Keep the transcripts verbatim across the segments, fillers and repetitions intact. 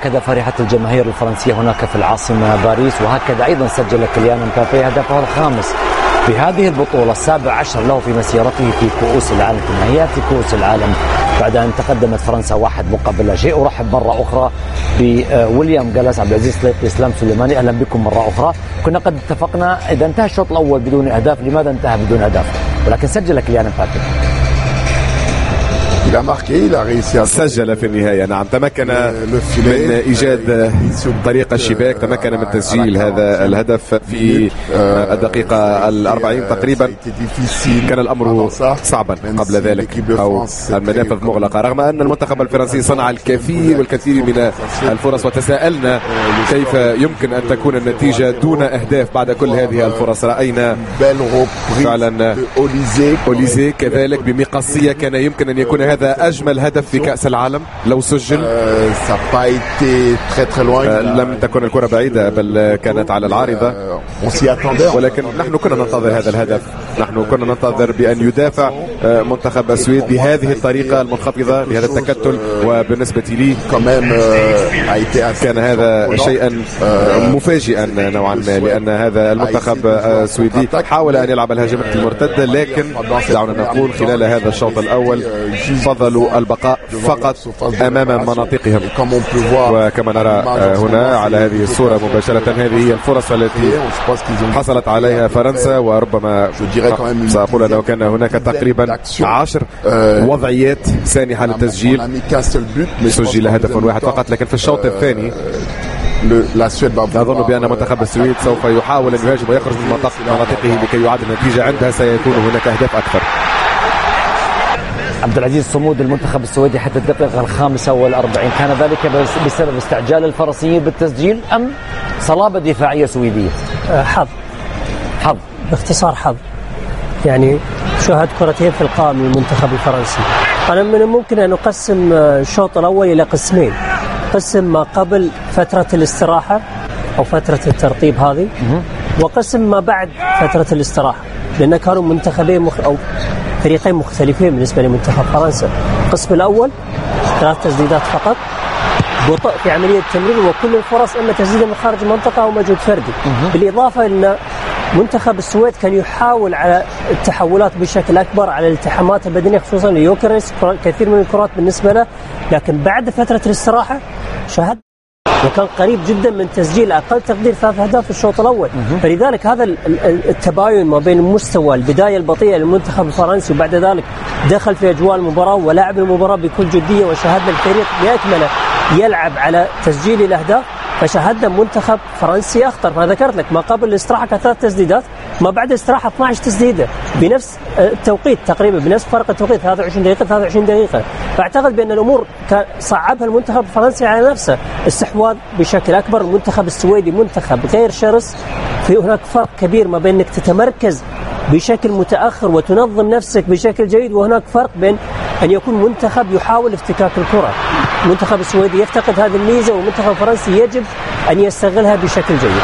وهكذا فرحت الجماهير الفرنسية هناك في العاصمة باريس. وهكذا أيضا سجل كيليان مبابي هدفه الخامس في هذه البطولة، السابع عشر له في مسيرته في كؤوس العالم، في نهائيات كؤوس العالم، بعد أن تقدمت فرنسا واحد مقابل لا شيء. أرحب مرة أخرى بويليام جلس، عبد العزيز سليطي، إسلام سليماني، أهلا بكم مرة أخرى. كنا قد اتفقنا إذا انتهى الشوط الأول بدون أهداف لماذا انتهى بدون أهداف، ولكن سجل كيليان مبابي. سجل في النهاية، نعم، تمكن من إيجاد طريقة الشباك، تمكن من تسجيل هذا الهدف في الدقيقة الأربعين تقريبا. كان الأمر صعبا قبل ذلك أو المنافذ مغلقة، رغم أن المنتخب الفرنسي صنع الكثير والكثير من الفرص، وتساءلنا كيف يمكن أن تكون النتيجة دون أهداف بعد كل هذه الفرص. رأينا فعلا أوليزي كذلك بمقصية، كان يمكن أن يكون هذا أجمل هدف في كأس العالم لو سجل. لم تكن الكرة بعيدة بل كانت على العارضة، ولكن نحن كنا ننتظر هذا الهدف. نحن كنا ننتظر بأن يدافع منتخب السويد بهذه الطريقة المنخفضة بهذا التكتل، وبالنسبة لي كان هذا شيئا مفاجئا نوعا ما، لأن هذا المنتخب السويدي حاول أن يلعب الهجمات المرتدة، لكن دعونا نقول خلال هذا الشوط الأول فضلوا البقاء فقط أمام مناطقهم. وكما نرى هنا على هذه الصورة مباشرة، هذه هي الفرص التي حصلت عليها فرنسا، وربما سأقول أنه كان هناك تقريبا عشر وضعيات سانحة للتسجيل. سجل هدف واحد فقط، لكن في الشوط الثاني أظن بأن منتخب السويد سوف يحاول أن يهاجم ويخرج من مناطقه لكي يعادل النتيجة. عندها سيكون هناك أهداف أكثر. عبد العزيز، صمود المنتخب السويدي حتى الدقيقة الخامسة والأربعين، كان ذلك بسبب استعجال الفرنسيين بالتسجيل أم صلابة دفاعية سويدية؟ حظ حظ باختصار حظ. يعني شاهد كرتين في القائم للمنتخب الفرنسي. أنا من الممكن أن أقسم الشوط الأول إلى قسمين، قسم ما قبل فترة الاستراحة أو فترة الترطيب هذه، وقسم ما بعد فترة الاستراحة، لأن كانوا منتخبين مخ... أو فريقين مختلفين بالنسبة لمنتخب فرنسا. القسم الأول ثلاث تسديدات فقط، بطء في عملية التمرير، وكل الفرص إما تسديدة من خارج المنطقة أو مجهود فردي. بالإضافة أن منتخب السويد كان يحاول على التحولات بشكل أكبر، على الالتحامات البدنية خصوصا ليوكريس، كثير من الكرات بالنسبة له، لكن بعد فترة الاستراحة شاهد وكان قريب جدا من تسجيل أقل تقدير ثلاث أهداف في الشوط الأول. فلذلك هذا التباين ما بين مستوى البداية البطيئة للمنتخب الفرنسي وبعد ذلك دخل في أجواء المباراة ولعب المباراة بكل جدية، وشاهدنا الفريق بأكمله يلعب على تسجيل الأهداف، فشاهدنا منتخب فرنسي أخطر. فذكرت لك ما قبل الاستراحة كان ثلاث تسديدات، ما بعد الاستراحة اثنتي عشرة تسديدة بنفس التوقيت تقريبا، بنفس فرق التوقيت ثلاث وعشرين دقيقة ثلاث وعشرين دقيقة. فاعتقد بأن الأمور كان صعبها المنتخب الفرنسي على نفسه، استحواذ بشكل أكبر. المنتخب السويدي منتخب غير شرس، في هناك فرق كبير ما بين أنك تتمركز بشكل متأخر وتنظم نفسك بشكل جيد، وهناك فرق بين أن يكون منتخب يحاول افتكاك الكرة. المنتخب السويدي يفتقد هذه الميزة، والمنتخب الفرنسي يجب أن يستغلها بشكل جيد.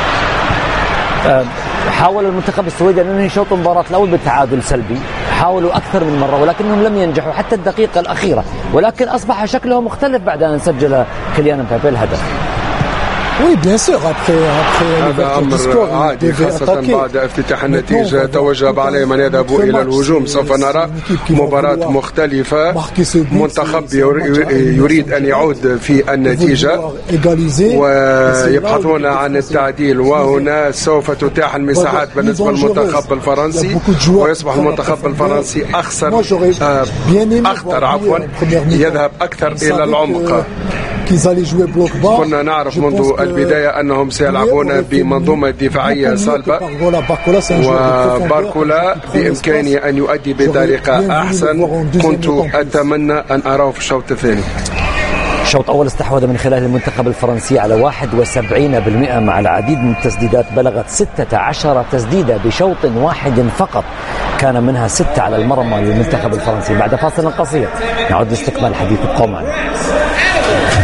حاول المنتخب السويدي أن ينهي شوط المباراة الأول بالتعادل سلبي، حاولوا أكثر من مرة ولكنهم لم ينجحوا حتى الدقيقة الأخيرة، ولكن أصبح شكله مختلف بعد أن سجل كيليان مبابي الهدف. Oui, bien sûr. Après, après هذا أمر عادي، خاصة بعد افتتاح النتيجة توجب عليه من يذهب إلى الهجوم. سوف نرى مباراة مختلفة، منتخب يريد أن يعود في النتيجة ويبحثون عن التعديل، وهنا سوف تتاح المساحات بالنسبة للمنتخب الفرنسي، ويصبح المنتخب الفرنسي أخسر أخطر عفوا يذهب أكثر إلى العمق. كنا نعرف منذ البداية أنهم سيلعبون بمنظومة دفاعية صلبة، وباركولا بإمكانه أن يؤدي بطريقة أحسن. كنت أتمنى أن أراه في الشوط الثاني. الشوط الأول استحوذ من خلال المنتخب الفرنسي على واحد وسبعين بالمئة مع العديد من التسديدات، بلغت ستة عشر تسديدة بشوط واحد فقط، كان منها ستة على المرمى للمنتخب الفرنسي. بعد فاصل قصير نعود لاستكمال حديث القوم.